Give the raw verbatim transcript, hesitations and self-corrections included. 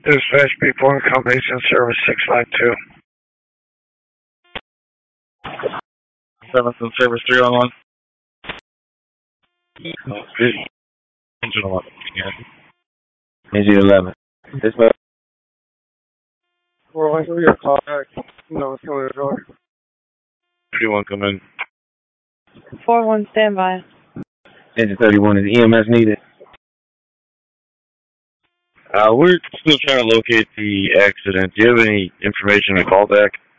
Dispatch before combination service six nine two. seventh and service three one one. Engine eleven. Engine eleven. Dispatch. Well, I can get a call back. No, it's coming to the door. thirty-one come in. four one standby. Engine thirty-one, is E M S needed? Uh, we're still trying to locate the accident. Do you have any information to call back?